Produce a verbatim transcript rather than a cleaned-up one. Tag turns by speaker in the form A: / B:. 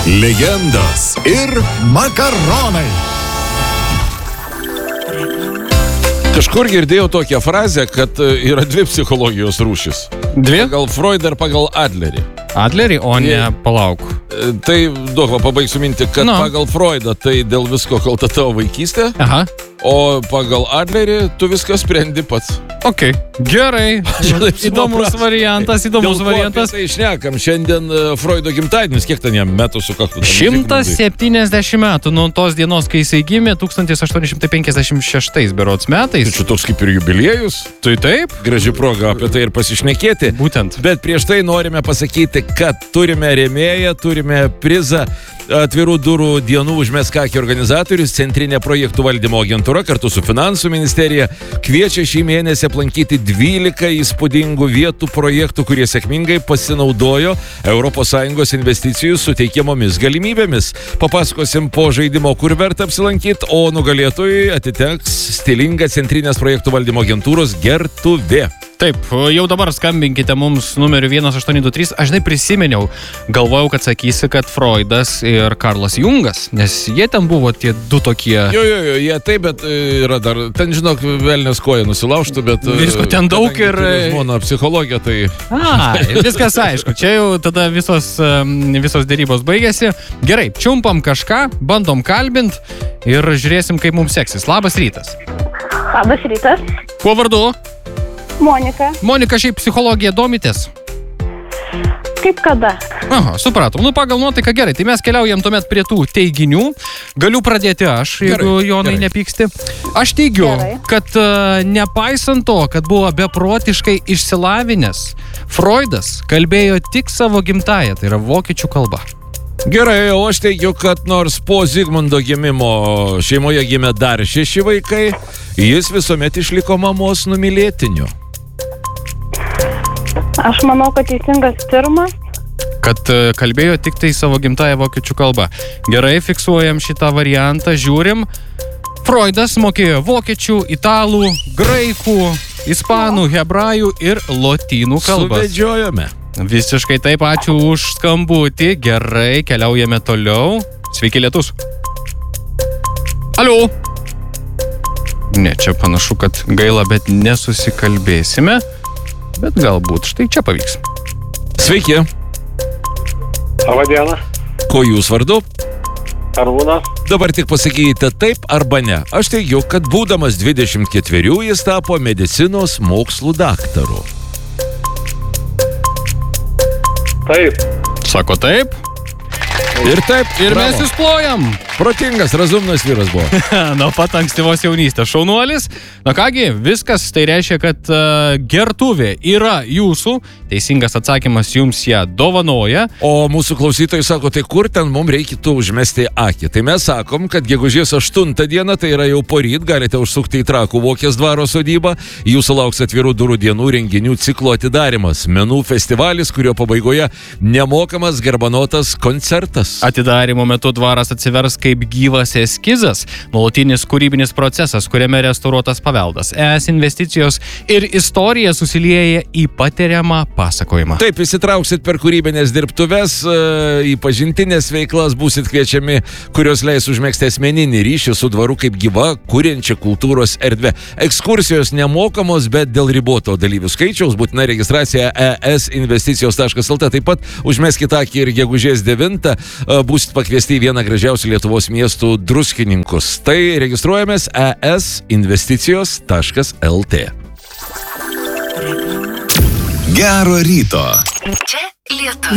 A: Legendos ir makaronai. Kažkur girdėjau tokią frazę, kad yra dvi psichologijos rūšis.
B: Dvi?
A: Pagal Freudą ir pagal Adlerį.
B: Adlerį, o ne palauk.
A: Tai, duok, pabaigsiu mintį, kad
B: no.
A: pagal Freudą tai dėl visko kalta tavo vaikystė,
B: Aha.
A: o pagal Adlerį tu viską sprendi pats.
B: Ok, gerai. Įdomus variantas, įdomus variantas.
A: Tai išnekam, šiandien Freudo gimtadienis, kiek ten jam metų sukaktų?
B: šimtas septyniasdešimt metų nuo tos dienos, kai jisai gimė, tūkstantis aštuoni šimtai penkiasdešimt šeštais berods metais.
A: Tai čia toks kaip ir jubiliejus.
B: Tai taip.
A: Graži proga apie tai ir pasišnekėti.
B: Būtent.
A: Bet prieš tai norime pasakyti, kad turime rėmėją, turime prizą. Atvirų durų dienų Užmesk akį organizatorius, Centrinė projektų valdymo agentūra kartu su Finansų ministerija kviečia šį mėnesį aplankyti dvylika įspūdingų vietų projektų, kurie sėkmingai pasinaudojo Europos Sąjungos investicijų suteikiamomis galimybėmis. Papasakosim po žaidimo, kur verta apsilankyti, o nugalėtojui atiteks stilinga Centrinės projektų valdymo agentūros gertuvė.
B: Taip, jau dabar skambinkite mums numeriu vienas aštuoni du trys. Aš žinai prisiminiau, galvojau, kad sakysi, kad Freudas ir Karlas Jungas, nes jie ten buvo tie du tokie.
A: Jo, jo, jo, jie taip, bet yra dar, ten žinok, velnės koja nusilaužtų, bet...
B: Visko ten daug ir...
A: Žmona psichologija, tai...
B: A, viskas aišku, čia jau tada visos, visos dėrybos baigėsi. Gerai, čiumpam kažką, bandom kalbint ir žiūrėsim, kaip mums seksis. Labas rytas.
C: Labas rytas.
B: Kuo vardu?
C: Monika.
B: Monika, šiaip psichologija domitės?
C: Kaip kada?
B: Aha, supratom. Nu, pagal nuotaiką gerai. Tai mes keliaujam tuomet prie tų teiginių. Galiu pradėti aš, jeigu
A: gerai,
B: Jonai
A: gerai.
B: nepyksti. Aš teigiu,
C: Gerai.
B: kad uh, nepaisant to, kad buvo beprotiškai išsilavinęs, Freudas kalbėjo tik savo gimtąją, tai yra vokiečių kalba.
A: Gerai, o aš teigiu, kad nors po Zigmundo gimimo šeimoje gimė dar šeši vaikai, jis visuomet išliko mamos numylėtiniu.
C: Aš manau, kad teisingas pirmas.
B: Kad uh, kalbėjo tik tai savo gimtąją vokiečių kalbą. Gerai, fiksuojam šitą variantą, žiūrim. Freudas mokėjo vokiečių, italų, graikų, ispanų, hebrajų ir lotynų kalbas.
A: Suvedžiojome.
B: Visiškai taip, ačiū už skambutį. Gerai, keliaujame toliau. Sveiki, lietus. Alio. Ne, čia panašu, kad gaila, bet nesusikalbėsime. Bet galbūt štai čia pavyks.
A: Sveiki.
D: Labą dieną.
A: Ko jūs vardu?
D: Arūnas.
A: Dabar tik pasakykite taip arba ne. Aš teigiu, kad būdamas dvidešimt ketverių jis tapo medicinos mokslų daktaru.
D: Taip.
B: Sako taip.
A: Ir taip,
B: Ir
A: bravo.
B: mes jūs plojam.
A: Protingas, razumnas vyras buvo.
B: Nuo pat ankstyvos jaunystės šaunuolis. Na kągi, viskas tai reiškia, kad uh, gertuvė yra jūsų. Teisingas atsakymas jums ją dovanoja.
A: O mūsų klausytojai sako, tai kur ten mums reikėtų užmesti akį? Tai mes sakom, kad gegužės aštuntą dieną, tai yra jau poryt, galite užsukti į Trakų Vokės dvaro sodybą. Jūsų lauks atvirų durų dienų renginių ciklo atidarimas. Menų festivalis, kurio pabaigoje nemokamas garbanotas koncertas.
B: Atidarymo metu dvaras atsivers kaip gyvas eskizas, nuolatinis kūrybinis procesas, kuriame restauruotas paveldas. Es investicijos ir istorija susilieja į patiriamą pasakojimą.
A: Taip, įsitrauksit per kūrybinės dirbtuves, į pažintinės veiklas būsit kviečiami, kurios leis užmegzti asmeninį ryšį su dvaru kaip gyva, kuriančia kultūros erdvė. Ekskursijos nemokamos, bet dėl riboto dalyvių skaičiaus būtina registracija e es investicijos taškas el tė. Taip pat užmeskit akį ir gegužės devintą būsit pakviesti į vieną gražiausių Lietuvos miestų Druskininkus. Tai registruojamės e es investicijos taškas el tė.
E: Gero ryto.
F: Čia Lietuva.